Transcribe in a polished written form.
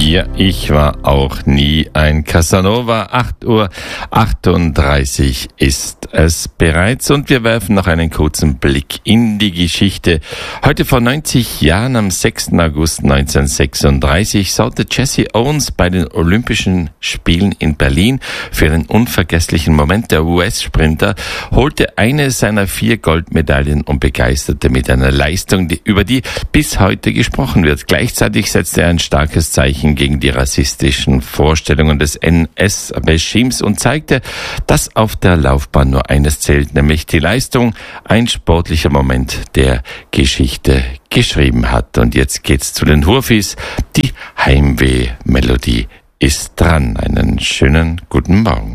Ja, ich war auch nie ein Casanova. 8:38 Uhr ist es bereits und wir werfen noch einen kurzen Blick in die Geschichte. Heute vor 90 Jahren, am 6. August 1936, sorgte Jesse Owens bei den Olympischen Spielen in Berlin für einen unvergesslichen Moment. Der US-Sprinter holte eine seiner 4 Goldmedaillen und begeisterte mit einer Leistung, über die bis heute gesprochen wird. Gleichzeitig setzte er ein starkes Zeichen gegen die rassistischen Vorstellungen des NS-Regimes und zeigte, dass auf der Laufbahn nur eines zählt, nämlich die Leistung, ein sportlicher Moment, der Geschichte geschrieben hat. Und jetzt geht's zu den Hurfis. Die Heimweh-Melodie ist dran. Einen schönen guten Morgen.